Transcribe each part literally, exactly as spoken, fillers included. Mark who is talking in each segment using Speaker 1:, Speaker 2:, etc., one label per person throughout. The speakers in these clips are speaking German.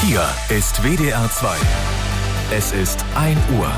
Speaker 1: Hier ist W D R zwei. Es ist ein Uhr.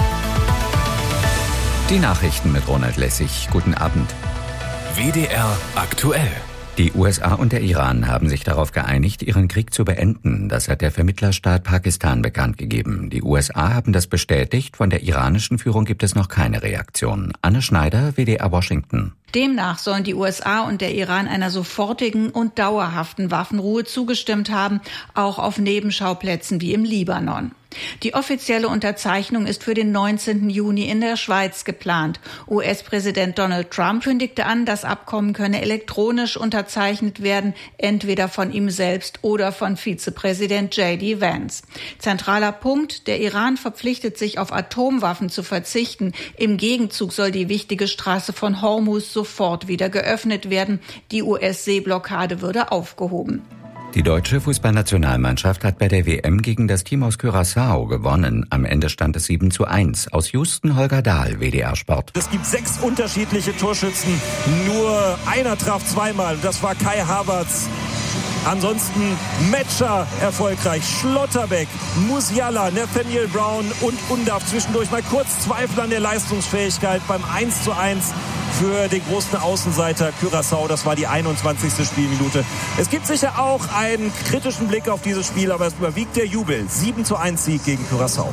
Speaker 2: Die Nachrichten mit Ronald Lessig. Guten Abend.
Speaker 1: W D R aktuell.
Speaker 2: Die U S A und der Iran haben sich darauf geeinigt, ihren Krieg zu beenden. Das hat der Vermittlerstaat Pakistan bekannt gegeben. Die U S A haben das bestätigt. Von der iranischen Führung gibt es noch keine Reaktion. Anne Schneider, W D R Washington.
Speaker 3: Demnach sollen die U S A und der Iran einer sofortigen und dauerhaften Waffenruhe zugestimmt haben, auch auf Nebenschauplätzen wie im Libanon. Die offizielle Unterzeichnung ist für den neunzehnten Juni in der Schweiz geplant. U S-Präsident Donald Trump kündigte an, das Abkommen könne elektronisch unterzeichnet werden, entweder von ihm selbst oder von Vizepräsident J D Vance. Zentraler Punkt: Der Iran verpflichtet sich, auf Atomwaffen zu verzichten. Im Gegenzug soll die wichtige Straße von Hormuz sofort wieder geöffnet werden. Die U S-Seeblockade würde aufgehoben.
Speaker 2: Die deutsche Fußballnationalmannschaft hat bei der W M gegen das Team aus Curaçao gewonnen. Am Ende stand es sieben zu eins. Aus Houston Holger Dahl, W D R Sport.
Speaker 4: Es gibt sechs unterschiedliche Torschützen. Nur einer traf zweimal. Das war Kai Havertz. Ansonsten Metscher erfolgreich, Schlotterbeck, Musiala, Nathaniel Brown und Undav zwischendurch mal kurz Zweifel an der Leistungsfähigkeit beim eins zu eins für den großen Außenseiter Curaçao. Das war die einundzwanzigste Spielminute. Es gibt sicher auch einen kritischen Blick auf dieses Spiel, aber es überwiegt der Jubel. sieben zu eins Sieg gegen Curaçao.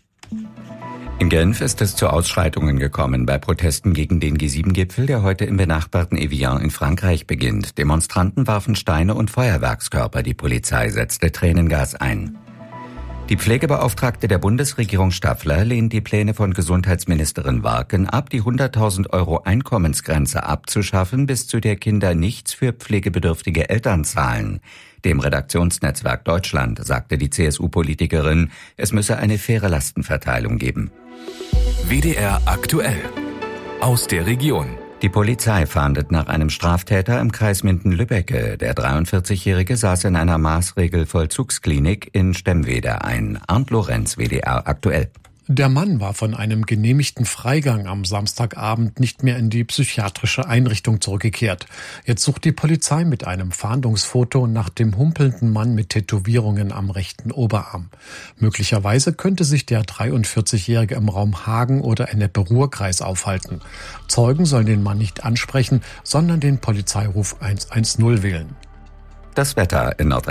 Speaker 2: In Genf ist es zu Ausschreitungen gekommen bei Protesten gegen den G sieben Gipfel, der heute im benachbarten Evian in Frankreich beginnt. Demonstranten warfen Steine und Feuerwerkskörper, die Polizei setzte Tränengas ein. Die Pflegebeauftragte der Bundesregierung Staffler lehnt die Pläne von Gesundheitsministerin Warken ab, die hunderttausend Euro Einkommensgrenze abzuschaffen, bis zu der Kinder nichts für pflegebedürftige Eltern zahlen. Dem Redaktionsnetzwerk Deutschland sagte die C S U-Politikerin, es müsse eine faire Lastenverteilung geben.
Speaker 1: W D R aktuell. Aus der Region.
Speaker 2: Die Polizei fahndet nach einem Straftäter im Kreis Minden-Lübbecke. Der dreiundvierzigjährige saß in einer Maßregel-Vollzugsklinik in Stemwede ein. Arndt Lorenz, W D R aktuell.
Speaker 5: Der Mann war von einem genehmigten Freigang am Samstagabend nicht mehr in die psychiatrische Einrichtung zurückgekehrt. Jetzt sucht die Polizei mit einem Fahndungsfoto nach dem humpelnden Mann mit Tätowierungen am rechten Oberarm. Möglicherweise könnte sich der dreiundvierzigjährige im Raum Hagen oder Ennepe-Ruhr-Kreis aufhalten. Zeugen sollen den Mann nicht ansprechen, sondern den Polizeiruf eins eins null wählen.
Speaker 2: Das Wetter in Nordrhein